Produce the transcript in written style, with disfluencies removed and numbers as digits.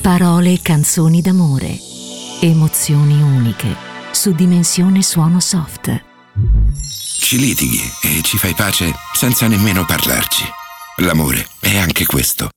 Parole e canzoni d'amore. Emozioni uniche. Su Dimensione Suono Soft. Ci litighi e ci fai pace senza nemmeno parlarci. L'amore è anche questo.